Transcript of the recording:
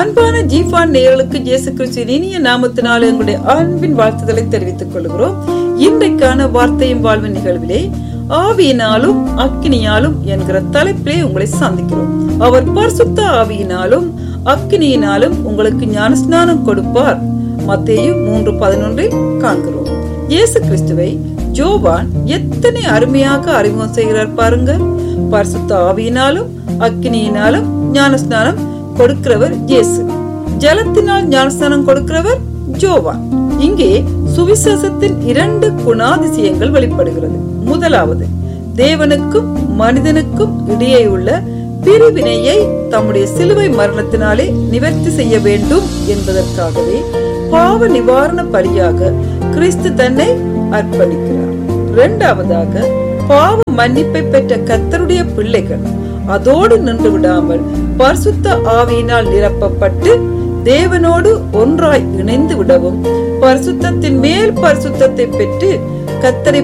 அன்பான ஜீஃபான் நேயர்களுக்கு இயேசு கிறிஸ்துவின் இனிய நாமத்தினாலே எங்களுடைய அன்பின் வாழ்த்துதலை தெரிவித்துக் கொள்கிறோம். இன்றைக்கான வார்த்தையும் வாழ்வின் நிகழ்விலே ஆவியினாலும் அக்கினியாலும் என்கிற தலைப்பிலே உங்களை சந்திக்கிறோம். அவர் பரிசுத்த ஆவியினாலும் அக்கினியினாலும் உங்களுக்கு ஞானஸ்நானம் கொடுப்பார். மத்தேயு 3:11 காண்கிறோம். இயேசு கிறிஸ்துவை யோவான் எத்தனை அருமையாக அறிமுகம் செய்கிறார் பாருங்க. பரிசுத்த ஆவியினாலும் அக்கினியினாலும் ஞானஸ்நானம் கொடுக்கிறவர் இயேசு. ஜலத்தினால் ஞானஸ்நானம் கொடுக்கிறவர் யோவான். இங்கே சுவிசேஷத்தின் 2 குணாதிசயங்கள் வெளிப்படுகிறது. முதலாவது, தேவனுக்கும் மனிதனுக்கும் இடையே உள்ள பிரிவினையை தம்முடைய சிலுவை மரணத்தினாலே நிவர்த்தி செய்ய வேண்டும் என்பதற்காகவே பாவ நிவாரண பலியாக கிறிஸ்து தன்னை அர்ப்பணிக்கிறார். இரண்டாவதாக, பாவ மன்னிப்பை பெற்ற கர்த்தருடைய பிள்ளைகள் அதோடு நின்று விடாமல் பரிசுத்த ஆவியினால் நிரப்பப்பட்டு தேவனோடு ஒன்றாய் இணைந்து விடவும், பரிசுத்தத்தின் மேல் பரிசுத்தத்தை பெற்று கர்த்தரை